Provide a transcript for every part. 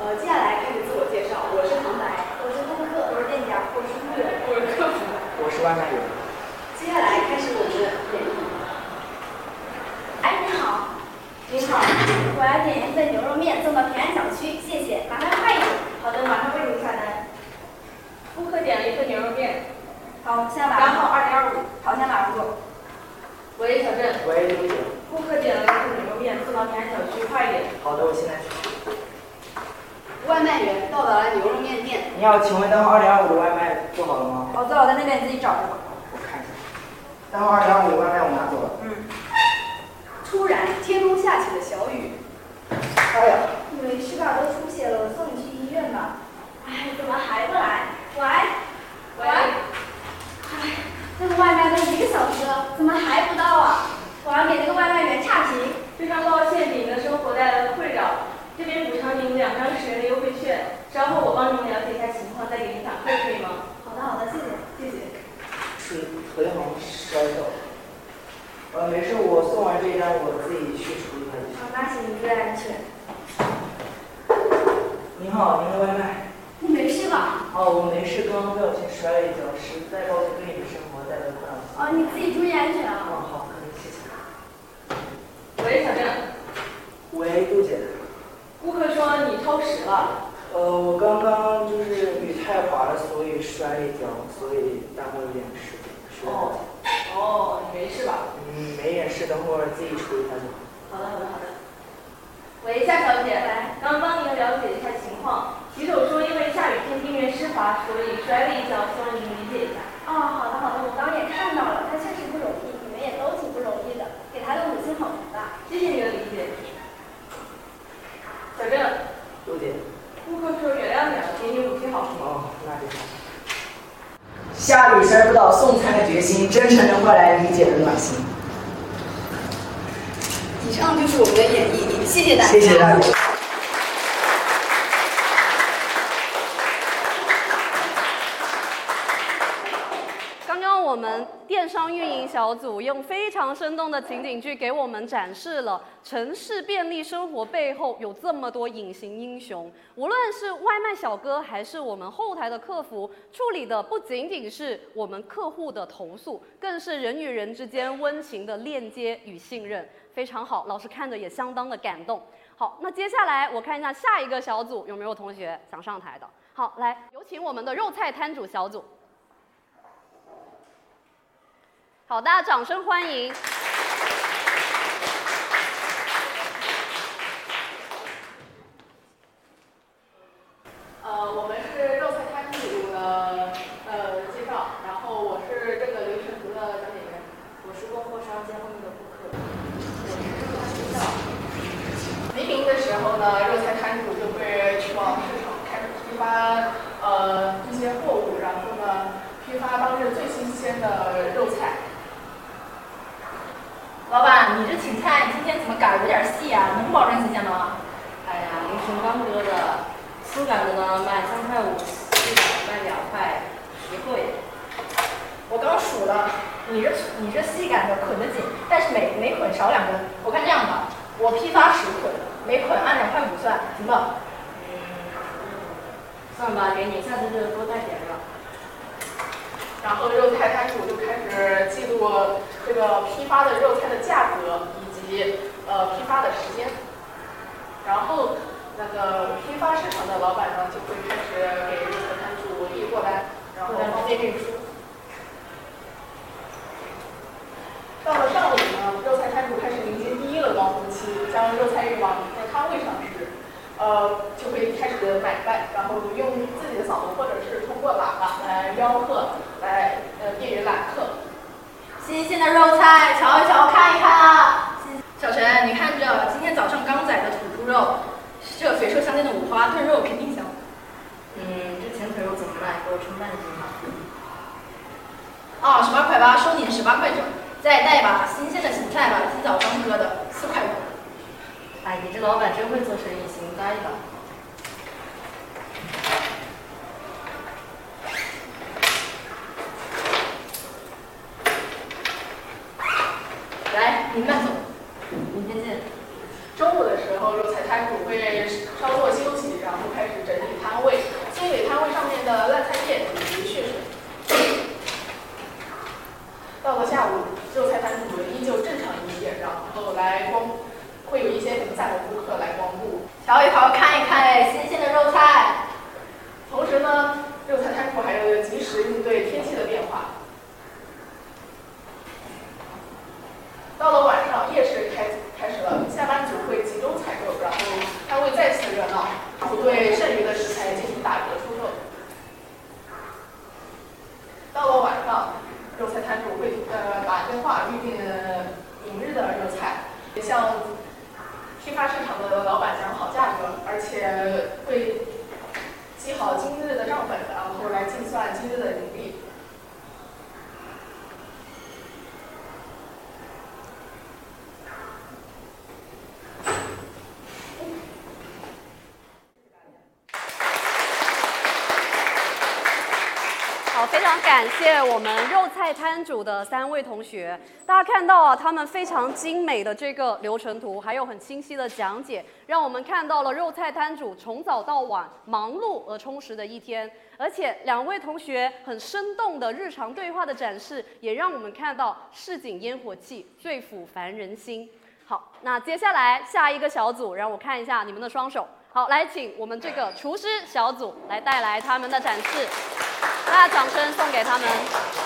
接下来开始自我介绍，我是唐白， 我是顾客， 我是店家， 我是服务员， 我是客服， 我是外卖员。 接下来开始我们的演绎。 哎，您好，您好，我要点一份牛肉面送到平安小区，谢谢，麻烦快一点。 好的，马上为您下单。顾客点了一份牛肉面， 好，现在马上单号2.25， 好，现在马上做。 喂，小郑。 喂，刘姐。 顾客点了一份牛肉面，送到平安小区，快一点。 好的，我现在去。 外卖员到达了牛肉面店。 你好，请问单号2.25的外卖做好了吗？ 好，做好在那边，你自己找着吧。 我看一下。单号2.25的外卖我拿走了。 突然，天空下起了小雨。 哎呀， 你没事吧？都出血了，我送你去医院吧。哎，怎么还不来？喂，哎，这个外卖都1个小时了，怎么还不到啊？我要给这个外卖员差评。 非常抱歉给您的生活带来了困扰，这边补偿您2张10元的优惠券，稍后我帮您了解一下情况，再给您反馈，可以吗？ 好的，谢谢。 腿好像摔到了。没事，我送完这一单我自己去处理它就行。 好，那行，你注意安全。 您好，您的外卖。 你没事吧？ 哦，我没事，刚刚不小心摔了一跤，实在抱歉对你的生活带来困扰。 哦，你自己注意安全啊。 好，可以，谢谢。 喂，小郑。 喂，杜姐。 顾客说你超时了。 我刚刚就是雨太滑了，所以摔了一跤，所以耽误了点时间。 哦，你没事吧？ 没点事，等会儿自己处理它就好。 好的。喂，夏小姐，刚帮您了解一下情况。骑手说因为下雨天地面湿滑，所以摔了一跤，希望您理解一下。 哦，好的，我刚也看到了，他确实不容易，你们也都挺不容易的，给他的5星好评吧。 谢谢你的理解。小郑。 杜姐。 顾客说原谅你了，给你5星好评。 哦，那就好。下雨摔不倒，送餐的决心，真诚的换来理解的暖心。 以上就是我们的演绎，谢谢大家。 谢谢大家。 刚刚我们电商运营小组用非常生动的情景剧给我们展示了城市便利生活背后有这么多隐形英雄。无论是外卖小哥还是我们后台的客服，处理的不仅仅是我们客户的投诉，更是人与人之间温情的链接与信任，非常好。老师看着也相当的感动。好，那接下来我看一下下一个小组有没有同学想上台的。好，来有请我们的肉菜摊主小组。好，大家掌声欢迎。 我们是肉菜摊主的介绍，然后我是这个流程图的讲解员， 我是供货商兼后面的顾客， 我是肉菜学校。黎明的时候呢，肉菜摊主就会去往市场开始批发一些货物，然后呢批发当日最新鲜的肉菜。 老板，你这芹菜今天怎么擀有点细啊？能保证新鲜吗？ 哎呀，凌晨刚割的，粗擀的呢卖3块5，细擀卖2块10贵。 我刚数了，你这细擀的捆得紧，但是每捆少2根。我看这样吧，我批发10捆，每捆按2块5算，行不？ 算吧，给你，下次就多带点吧。 然后肉菜摊主就开始记录这个批发的肉菜的价格以及批发的时间，然后那个批发市场的老板呢就会开始给肉菜摊主递货单，然后方便运输。到了上午呢，肉菜摊主开始迎接第1轮高峰期，将肉菜运往你的摊位上时，就会开始买卖，然后用自己的嗓子或者是通过喇叭来吆喝，来便于揽客。 新鲜的肉菜，瞧一瞧，看一看啊！小陈，你看这今天早上刚宰的土猪肉，这肥瘦相间的五花炖肉肯定香。 这前腿肉怎么卖？给我称半斤吧。 啊，18块8，收你18块9。再带一把新鲜的芹菜吧，今早刚割的，4块5。 哎，你这老板真会做生意，行，搭一把。 来，您慢走。 明天见。 中午的时候后肉菜摊主会稍作休息，然后开始整理摊位，清理摊位上面的烂菜叶以及血水。到了下午，肉菜摊主依旧正常营业，然后会有一些零散的顾客来光顾， 瞧一瞧，看一看，新鲜的肉菜。 同时呢，肉菜摊主还要及时应对天气的变化。到了晚上，夜市开始了，下班族会集中采购，然后摊位再次热闹，会对剩余的食材进行打折出售。到了晚上，肉菜摊主会打电话预定明日的肉菜，也向批发市场的老板讲好价格，而且会记好今日的账本，然后来计算今日的盈利。 好，非常感谢我们肉菜摊主的3位同学。大家看到啊，他们非常精美的这个流程图，还有很清晰的讲解，让我们看到了肉菜摊主从早到晚忙碌而充实的一天。而且2位同学很生动的日常对话的展示，也让我们看到市井烟火气最抚凡人心。好，那接下来下一个小组，让我看一下你们的双手。好，来请我们这个厨师小组来带来他们的展示。大家掌声送给他们。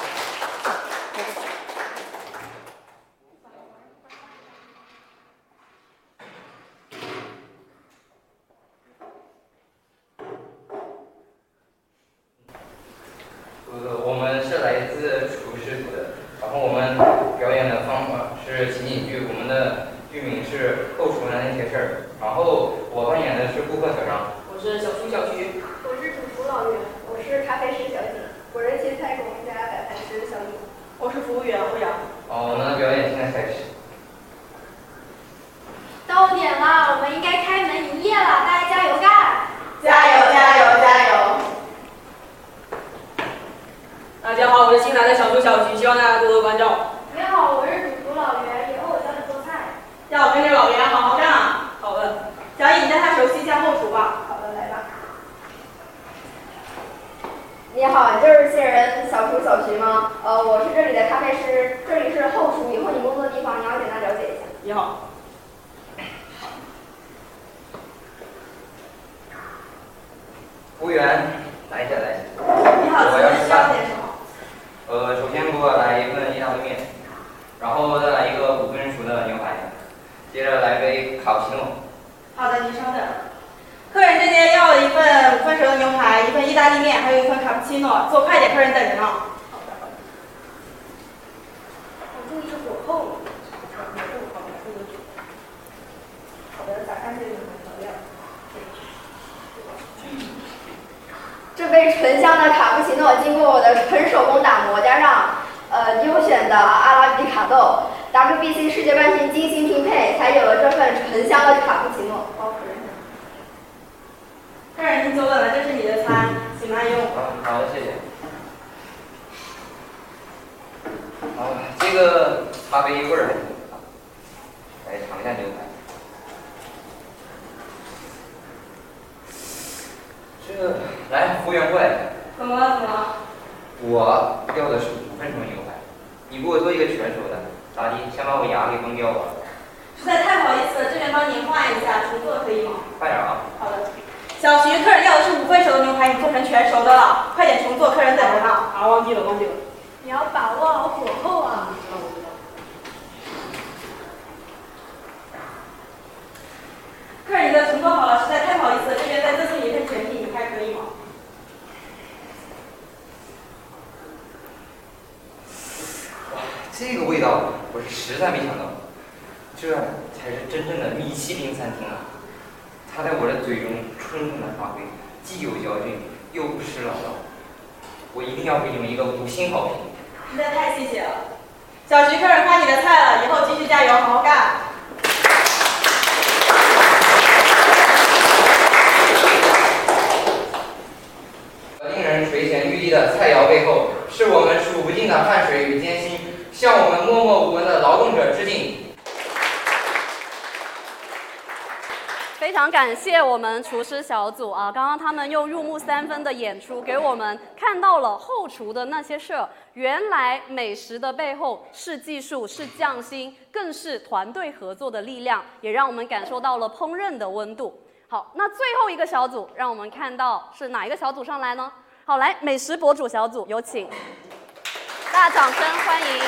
我们是来自厨师组的，然后我们表演的方法是情景剧，我们的剧名是后厨的那些事儿。然后我扮演的是顾客小张， 我是小徐。 我是主厨老袁，我是咖啡师小景，我是切菜工加摆盘师小李， 我是服务员欧阳。 我们的表演现在开始。 到点了，我们应该开门营业了，大家加油干！ 加油加油加油！ 大家好，我是新来的小徐，希望大家多多关照。 你好，我是主厨老袁，以后我教你做菜。 要跟着老袁好好干啊！ 好的。 小颖，你带他熟悉一下后厨吧。 好的，来吧。你好，你就是新人小厨小徐吗？我是这里的咖啡师，这里是后厨，以后你工作的地方你要简单了解一下。 你好。 服务员，来一下。 你好，请问需要点什么？ 首先给我来一份意大利面，然后再来一个5分熟的牛排，接着来杯卡布奇诺。 好的，您稍等。客人这边要了一份5分熟的牛排，一份意大利面，还有一份卡布奇诺，做快点，客人等着呢。 好的。我注意火候。好的，打上这个调料。这杯醇香的卡布奇诺经过我的纯手工打磨，加上优选的阿拉比卡豆 ，WBC 世界冠军精心拼配，才有了这份醇香的卡布奇诺。 客人您久等了，这是你的餐，请慢用。 好的，谢谢。这个咖啡味儿很好，来尝一下牛排。来，服务员过来。 怎么了？ 我要的是5分熟牛排，你给我做一个全熟的，咋地？想把我牙给崩掉吧？ 实在太不好意思了，这边帮您换一下，重做可以吗？ 快点啊！ 好的。小徐，客人要的是5分熟的牛排，你做成全熟的了，快点重做，客人等着呢。 啊，忘记了。 你要把握好火候啊！ 客人，你的重做好了，实在太不好意思了，这边再赠送你一份全品，你看可以吗？ 哇，这个味道我是实在没想到，这才是真正的米其林餐厅啊！它在我的嘴中充分的发挥，既有嚼劲又不失老道。我一定要给你们一个5星好评。 实在太谢谢了。小徐，客人看你的菜了，以后继续加油，好好干。 令人垂涎欲滴的菜肴背后，是我们数不尽的汗水与艰辛，向我们默默无闻的劳动者致敬。 客人，您久等了，这是你的餐，请慢用。 好的，谢谢。小令人垂涎欲滴的菜肴背后，是我们数不尽的汗水与艰辛，向我们默默无闻的劳动者致敬。 客人，您久等了，这是你的餐，请慢用。 非常感谢我们厨师小组啊，刚刚他们用入木三分的演出，给我们看到了后厨的那些事儿。原来美食的背后是技术，是匠心，更是团队合作的力量，也让我们感受到了烹饪的温度。好，那最后一个小组，让我们看到是哪一个小组上来呢？好，来美食博主小组有请，大掌声欢迎。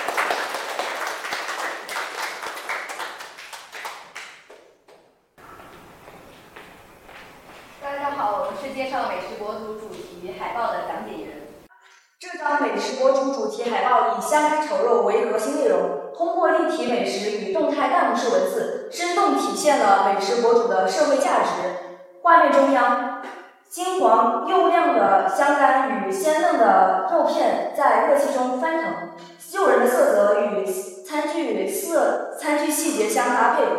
大家好，我是介绍美食博主主题海报的讲解员。 这张美食博主主题海报以香干炒肉为核心内容，通过立体美食与动态弹幕式文字，生动体现了美食博主的社会价值。画面中央，金黄又亮的香干与鲜嫩的肉片在热气中翻腾，诱人的色泽与餐具细节相搭配，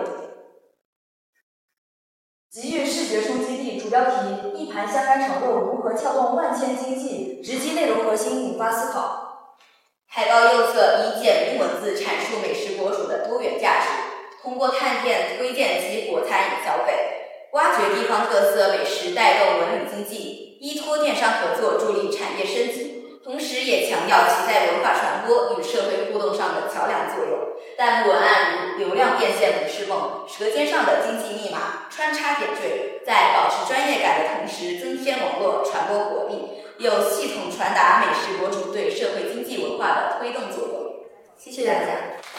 极具视觉冲击力。主标题：一盘香干炒肉如何撬动万千经济？直击内容核心，引发思考。 海报右侧以简明文字阐述美食博主的多元价值，通过看店推荐激活餐饮消费，挖掘地方特色美食带动文旅经济，依托电商合作助力产业升级，同时也强调其在文化传播与社会互动上的桥梁作用。弹幕文案如流量变现美食梦、舌尖上的经济密码穿插点缀，在保持专业感的同时增添网络传播活力，有系统传达美食博主对社会经济文化的推动作用。谢谢大家。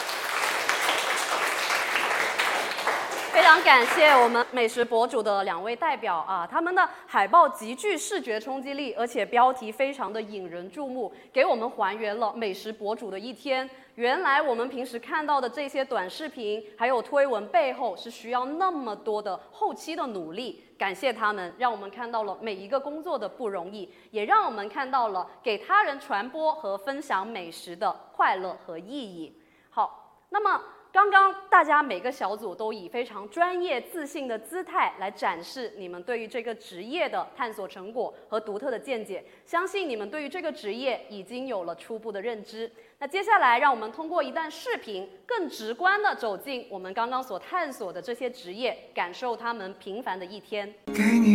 非常感谢我们美食博主的2位代表啊，他们的海报极具视觉冲击力，而且标题非常的引人注目，给我们还原了美食博主的一天。原来我们平时看到的这些短视频还有推文背后是需要那么多的后期的努力，感谢他们，让我们看到了每一个工作的不容易，也让我们看到了给他人传播和分享美食的快乐和意义。好，那么刚刚大家每个小组都以非常专业自信的姿态来展示你们对于这个职业的探索成果和独特的见解，相信你们对于这个职业已经有了初步的认知。那接下来让我们通过一段视频更直观地走进我们刚刚所探索的这些职业，感受他们平凡的一天。 给你